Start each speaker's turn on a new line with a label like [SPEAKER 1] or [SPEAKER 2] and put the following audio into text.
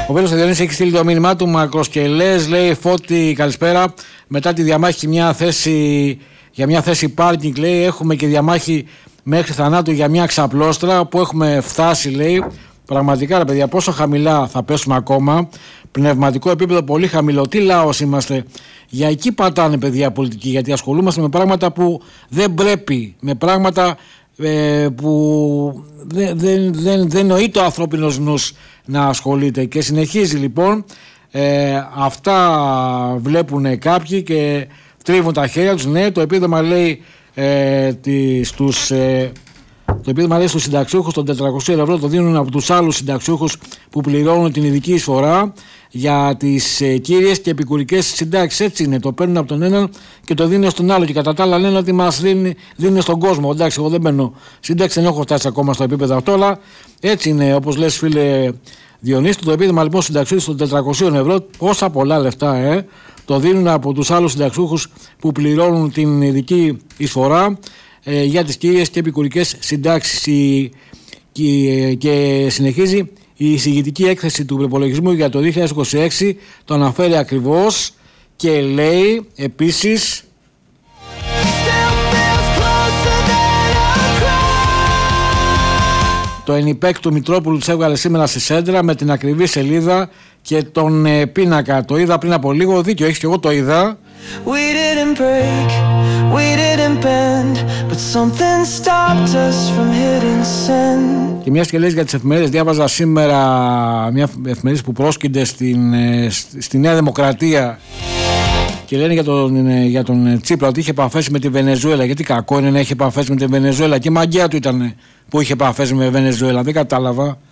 [SPEAKER 1] Ο Βέλος Διονύσης έχει στείλει το μήνυμά του μακροσκελές, λέει: Φώτη, καλησπέρα. Μετά τη διαμάχη για μια θέση πάρκινγκ, λέει, έχουμε και διαμάχη μέχρι θανάτου για μια ξαπλώστρα που έχουμε φτάσει, λέει. Πραγματικά, ρε παιδιά, πόσο χαμηλά θα πέσουμε ακόμα. Πνευματικό επίπεδο πολύ χαμηλό. Τι λαός είμαστε. Για εκεί πατάνε, παιδιά, πολιτικοί, γιατί ασχολούμαστε με πράγματα που δεν πρέπει, με πράγματα που δεν νοεί το ανθρώπινος νους να ασχολείται. Και συνεχίζει λοιπόν, αυτά βλέπουν κάποιοι και τρίβουν τα χέρια τους. Ναι, το επίδομα λέει το επίδομα λέει στους συνταξιούχους των 400 ευρώ το δίνουν από τους άλλους συνταξιούχους που πληρώνουν την ειδική εισφορά για τις κύριες και επικουρικές συντάξεις. Έτσι είναι, το παίρνουν από τον έναν και το δίνουν στον άλλο. Και κατά τα άλλα λένε ότι μας δίνουν στον κόσμο. Εντάξει, εγώ δεν παίρνω σύνταξη, δεν έχω φτάσει ακόμα στο επίπεδο αυτό, αλλά έτσι είναι, όπως λες, φίλε Διονύση. Το επίδομα λοιπόν συνταξιούχους των 400 ευρώ, πόσα πολλά λεφτά, το δίνουν από τους άλλους συνταξιούχους που πληρώνουν την ειδική εισφορά για τις κύριες και επικουρικές συντάξεις. Και συνεχίζει, η εισηγητική έκθεση του προπολογισμού για το 2026 το αναφέρει ακριβώς και λέει επίσης: το ΕΝΙΠΕΚ του Μητρόπουλου τους έβγαλε σήμερα στη Σέντρα με την ακριβή σελίδα και τον πίνακα. Το είδα πριν από λίγο, δίκιο έχεις, και εγώ το είδα. We didn't break, we didn't bend, but something stopped us from hitting send. Και μιας και λες για τις εφημερίδες, διάβαζα σήμερα μια εφημερίδα που πρόσκυνται στη Νέα Δημοκρατία και λένε για τον Τσίπρα ότι είχε επαφές με τη Βενεζουέλα. Γιατί κακό είναι να έχει επαφές με τη Βενεζουέλα, και μαγιά του ήταν που είχε επαφές με Βενεζουέλα, δεν κατάλαβα.